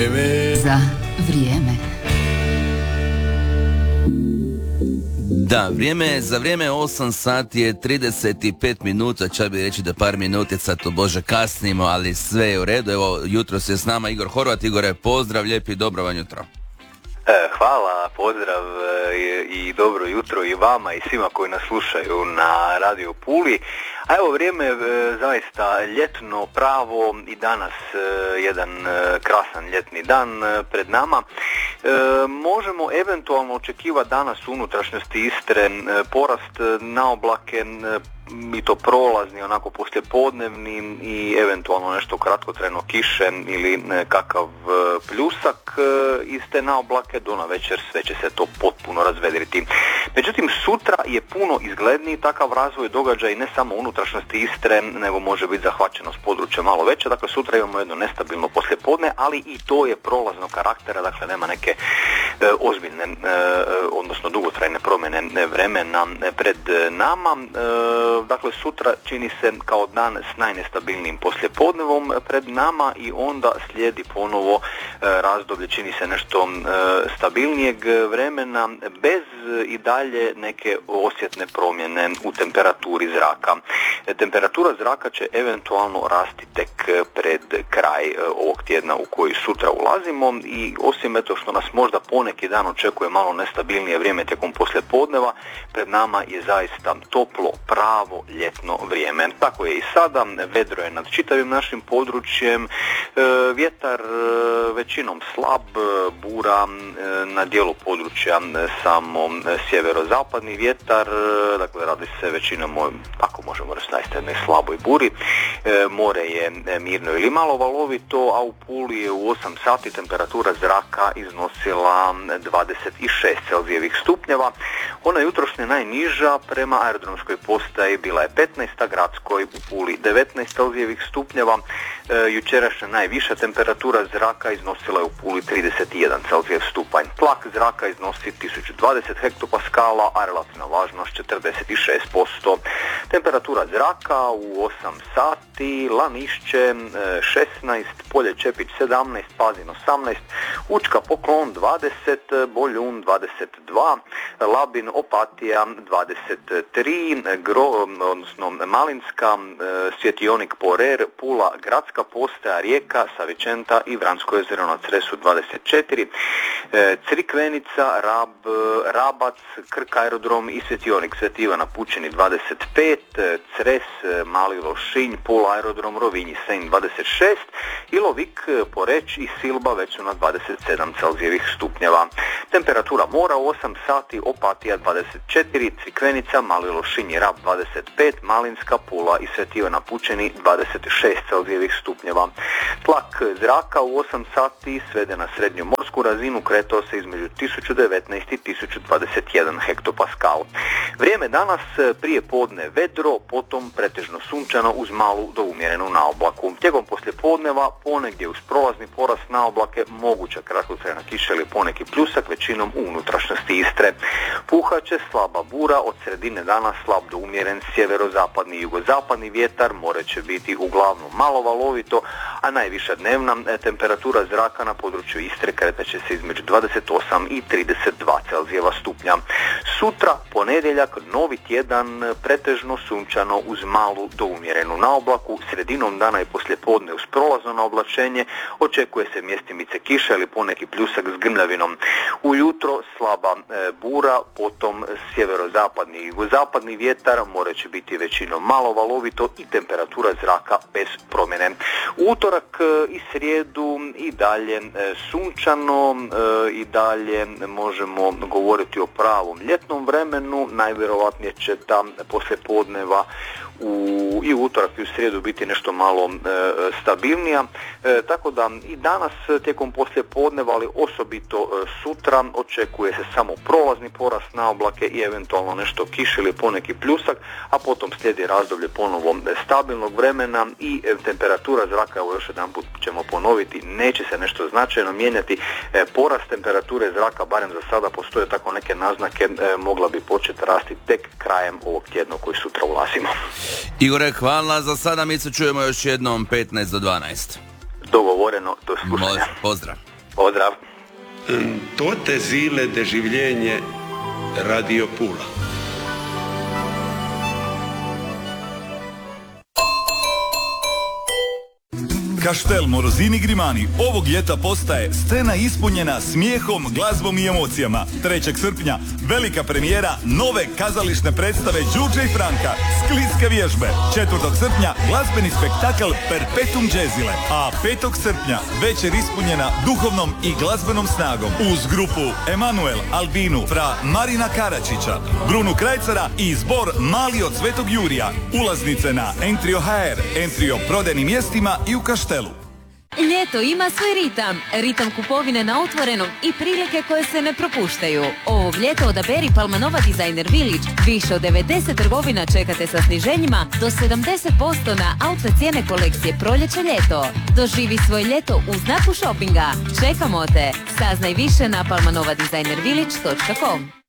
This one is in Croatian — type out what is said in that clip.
Za vrijeme. Da, za vrijeme 8 sati je 35 minuta, čak bi reći da par minutica, to Bože kasnimo, ali sve je u redu. Evo, jutros je s nama Igor Horvat. Igore, pozdrav, lijepi, dobro vam jutro. Hvala, pozdrav i dobro jutro i vama i svima koji nas slušaju na Radio Puli. A evo, vrijeme je zaista ljetno, pravo i danas jedan krasan ljetni dan pred nama. Možemo eventualno očekivati danas u unutrašnjosti Istre porast na oblake, i to prolazni, onako poslijepodnevni i eventualno nešto kratkotrajno kiše ili kakav pljusak iz te naoblake. Do navečer sve će se to potpuno razvedriti. Međutim, sutra je puno izgledniji takav razvoj događaja i ne samo unutrašnjosti Istre, nego može biti zahvaćenost područja malo veće. Dakle, sutra imamo jedno nestabilno poslijepodne, ali i to je prolaznog karaktera, dakle nema neke ozbiljne, odnosno dugotrajne promjene vremena pred nama. Dakle, sutra čini se kao dan s najnestabilnijim poslijepodnevom pred nama i onda slijedi ponovo razdoblje, čini se nešto stabilnijeg vremena, bez i dalje neke osjetne promjene u temperaturi zraka. Temperatura zraka će eventualno rasti tek pred kraj ovog tjedna u koji sutra ulazimo i osim eto što nas možda poneki dan očekuje malo nestabilnije vrijeme tijekom poslijepodneva, pred nama je zaista toplo, pravo ljetno vrijeme. Tako je i sada, vedro je nad čitavim našim područjem, vjetar većinom slab, bura na dijelu područja samo sjeverozapadni vjetar, dakle radi se većinom, ako možemo reći, na jednoj slaboj buri. More je mirno ili malo valovito, a u Puli je u 8 sati temperatura zraka iznosila 26 Celzijevih stupnjeva. Ona jutrošnja najniža prema aerodromskoj postaji bila je 15, gradskoj u Puli 19 Celzijevih stupnjeva. Jučerašnja najviša temperatura zraka iznosila je u Puli 31 Celzijev stupanj. Tlak zraka iznosi 1020 hektopaskala, a relativna vlažnost 46%. Temperatura zraka u 8 sati, Lanišće 16, Polje Čepić 17, Pazin 18, Učka Poklon 20, Boljun 22, Labin Opatija 23, odnosno Malinska, Svjetionik Porer, Pula Gradska postaja, Rijeka, Savičenta i Vransko jezero na Cresu 24, Crikvenica, Rab, Rabac, Krk aerodrom i Svjetionik Sveti Ivan na Pučini 25, Cres, Mali Lošinj, Pula aerodrom, Rovinj i Senj 26 i Lovik, Poreć i Silba već su na 27 Celzijevih stupnjeva. Temperatura mora u 8 sati, Opatija 24, Crikvenica, Mali Lošinj i Rab 25, Malinska, Pula i Sveti Ivan na Pučini 26 Celzijevih stupnjeva. Tlak zraka u 8 sati svede na srednju morsku razinu, kretao se između 1019 i 1021 hektopaskal. Vrijeme danas prije podne vedro, potom pretežno sunčano uz malu do umjerenu naoblaku. Tijekom poslijepodneva ponegdje uz prolazni porast naoblake, moguća kratkotrajna kiša ili poneki pljusak, većinom u unutrašnjosti Istre. Puhaće slaba bura, od sredine dana slab do umjeren sjeverozapadni i jugozapadni vjetar, more će biti uglavnom malo valovito, a najviša dnevna temperatura zraka na području Istre kretaće se između 28 i 32 Celzijeva stupnja. Sutra, ponedjeljak, novi tjedan, pretežno sunčano uz malu do umjerenu naoblaku, sredinom dana i poslijepodne uz prolazno naoblačenje, očekuje se mjestimice kiša ili poneki pljusak s grmljavinom. Ujutro slaba bura, potom sjeverozapadni i jugozapadni vjetar, more će biti većinom malo valovito i temperatura zraka bez promjene. U utorak i srijedu i dalje sunčano, i dalje možemo govoriti o pravom ljetnom vremenu, najvjerojatnije će ta poslijepodneva i u utorak i u srijedu biti nešto malo stabilnija, tako da i danas tijekom poslijepodneva, ali osobito sutra, očekuje se samo prolazni porast na oblake i eventualno nešto kiše ili poneki pljusak, a potom slijedi razdoblje ponovo stabilnog vremena i temperatura zraka, evo još jedan put ćemo ponoviti, neće se nešto značajno mijenjati. Porast temperature zraka, barem za sada postoje tako neke naznake, mogla bi početi rasti tek krajem ovog tjedna koji sutra ulazimo. Igore, hvala za sada, mi se čujemo još jednom 15 do 12. Dogovoreno, do slušanja. Pozdrav. Pozdrav. Toate zile de življenje Radio Pula. Kaštel Morozini Grimani ovog ljeta postaje scena ispunjena smijehom, glazbom i emocijama. 3. srpnja velika premijera nove kazališne predstave Đurđe i Franka, Skliske vježbe. 4. srpnja glazbeni spektakl Perpetuum Jazzile. A 5. srpnja večer ispunjena duhovnom i glazbenom snagom uz grupu Emanuel, Albinu, fra Marina Karačića, Brunu Krajcara i zbor Mali od Svetog Jurija. Ulaznice na Entrio.hr, Entrio prodajnim mjestima i u Kaštelu. Ljeto ima svoj ritam. Ritam kupovine na otvorenom i prilike koje se ne propuštaju. Ovog ljeta odaberi Palmanova Designer Village. Više od 90 trgovina čekate sa sniženjima do 70% na auto cijene kolekcije proljeće-ljeto. Doživi svoje ljeto u znaku shoppinga. Čekamo te. Saznaj više na palmanovadesignervillage.com.